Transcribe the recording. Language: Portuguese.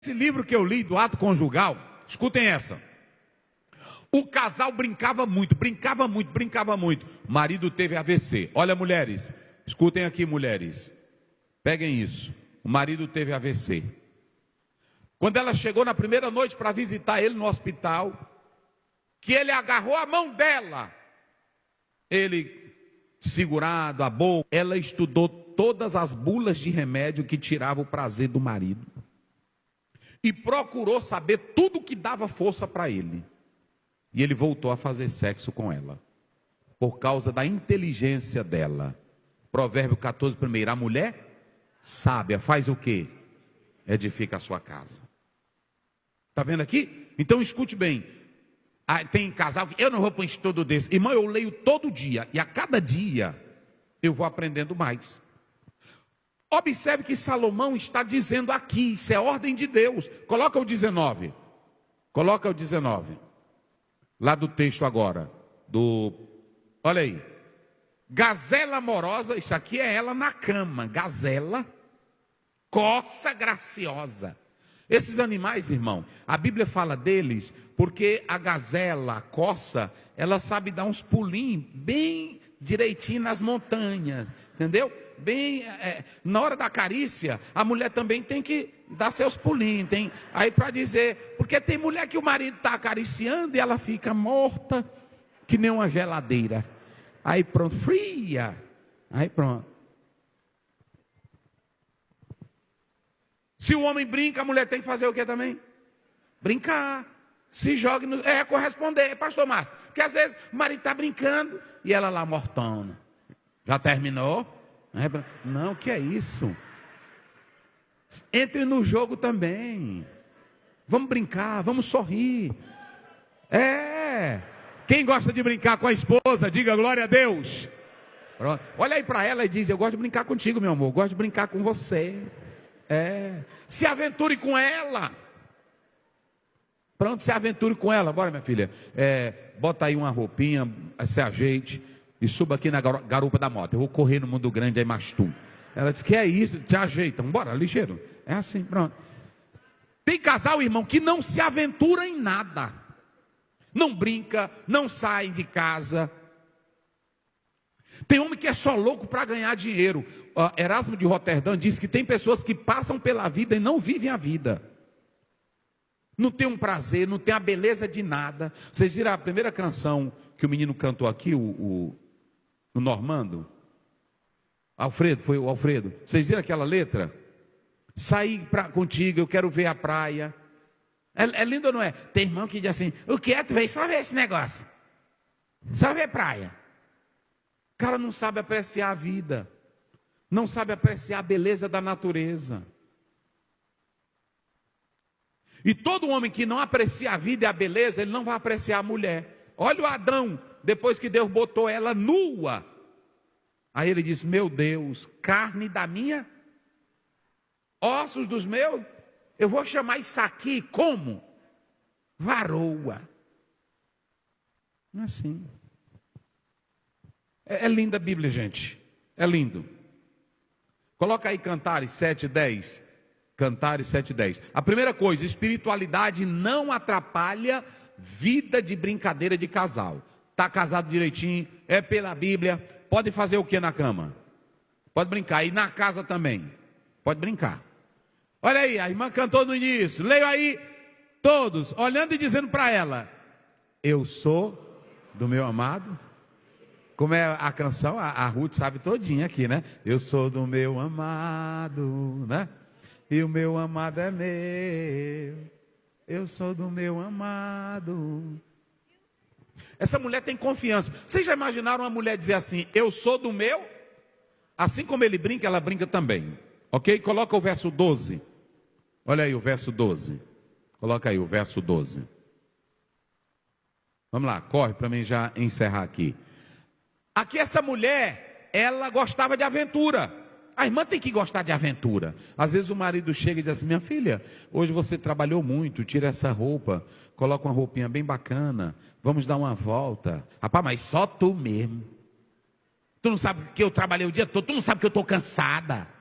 Esse livro que eu li do ato conjugal, escutem essa. O casal brincava muito. O marido teve AVC. Olha, mulheres, escutem aqui, mulheres. Peguem isso. O marido teve AVC. Quando ela chegou na primeira noite para visitar ele no hospital, que ele agarrou a mão dela, ele segurado a boca, ela estudou todas as bulas de remédio que tiravam o prazer do marido. E procurou saber tudo que dava força para ele. E ele voltou a fazer sexo com ela. Por causa da inteligência dela. Provérbio 14, primeiro. A mulher sábia faz o quê? Edifica a sua casa. Está vendo aqui? Então escute bem. Tem casal que eu não vou para um estudo desse. Irmão, eu leio todo dia. E a cada dia eu vou aprendendo mais. Observe que Salomão está dizendo aqui, isso é ordem de Deus. Coloca o 19. Coloca o 19. Lá do texto agora. Olha aí. Gazela amorosa, isso aqui é ela na cama. Gazela, corça graciosa. Esses animais, irmão, a Bíblia fala deles porque a gazela, a corça, ela sabe dar uns pulinhos bem direitinho nas montanhas. Entendeu? Bem, na hora da carícia, a mulher também tem que dar seus pulinhos, tem aí para dizer, porque tem mulher que o marido está acariciando e ela fica morta, que nem uma geladeira, aí pronto, fria, aí pronto. Se o homem brinca, a mulher tem que fazer o que também? Brincar, se joga, corresponder, pastor Márcio, porque às vezes o marido está brincando e ela lá mortona, já terminou? Não, que é isso? Entre no jogo também. Vamos brincar, vamos sorrir. Quem gosta de brincar com a esposa, diga glória a Deus. Pronto. Olha aí para ela e diz: eu gosto de brincar contigo, meu amor. Eu gosto de brincar com você. Se aventure com ela. Pronto, se aventure com ela. Bora, minha filha. Bota aí uma roupinha, se ajeite e suba aqui na garupa da moto. Eu vou correr no mundo grande, aí mais tu. Ela disse: que é isso? Se ajeitam. Bora, ligeiro. É assim, pronto. Tem casal, irmão, que não se aventura em nada. Não brinca, não sai de casa. Tem homem que é só louco para ganhar dinheiro. Erasmo de Roterdã diz que tem pessoas que passam pela vida e não vivem a vida. Não tem um prazer, não tem a beleza de nada. Vocês viram a primeira canção que o menino cantou aqui, o Normando? Alfredo, foi o Alfredo. Vocês viram aquela letra? Sair contigo, eu quero ver a praia. É lindo ou não é? Tem irmão que diz assim: o que é? Tu veio só ver esse negócio. Só ver praia. O cara não sabe apreciar a vida. Não sabe apreciar a beleza da natureza. E todo homem que não aprecia a vida e a beleza, ele não vai apreciar a mulher. Olha o Adão, depois que Deus botou ela nua. Aí ele disse: meu Deus, carne da minha, ossos dos meus, eu vou chamar isso aqui como? Varoa. Não é assim. É linda a Bíblia, gente. É lindo. Coloca aí Cantares 7:10. Cantares 7:10. A primeira coisa, espiritualidade não atrapalha vida de brincadeira de casal. Está casado direitinho, é pela Bíblia, pode fazer o que na cama? Pode brincar. E na casa também. Pode brincar. Olha aí, a irmã cantou no início. Leio aí, todos, olhando e dizendo para ela: eu sou do meu amado. Como é a canção? A Ruth sabe todinha aqui, né? Eu sou do meu amado, né? E o meu amado é meu. Eu sou do meu amado. Essa mulher tem confiança. Vocês já imaginaram uma mulher dizer assim: eu sou do meu? Assim como ele brinca, ela brinca também. Ok? Coloca o verso 12. Olha aí o verso 12. Coloca aí o verso 12. Vamos lá, corre para mim já encerrar aqui. Aqui essa mulher, ela gostava de aventura. A irmã tem que gostar de aventura. Às vezes o marido chega e diz assim: minha filha, hoje você trabalhou muito, tira essa roupa, coloca uma roupinha bem bacana, vamos dar uma volta. Rapaz, mas só tu mesmo. Tu não sabe que eu trabalhei o dia todo, tu não sabe que eu estou cansada.